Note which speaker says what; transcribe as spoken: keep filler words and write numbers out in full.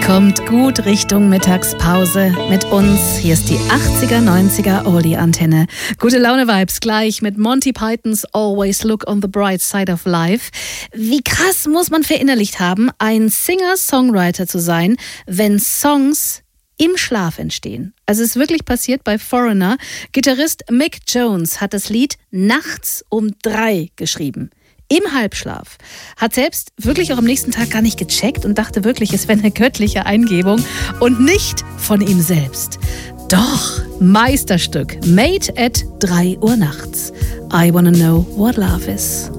Speaker 1: Kommt gut Richtung Mittagspause mit uns. Hier ist die achtziger, neunziger Oldie-Antenne. Gute Laune-Vibes gleich mit Monty Pythons Always Look on the Bright Side of Life. Wie krass muss man verinnerlicht haben, ein Singer-Songwriter zu sein, wenn Songs im Schlaf entstehen. Also es ist wirklich passiert bei Foreigner. Gitarrist Mick Jones hat das Lied nachts um drei geschrieben. Im Halbschlaf. Hat selbst wirklich auch am nächsten Tag gar nicht gecheckt und dachte wirklich, es wäre eine göttliche Eingebung und nicht von ihm selbst. Doch, Meisterstück. Made at drei Uhr nachts. I wanna know what love is.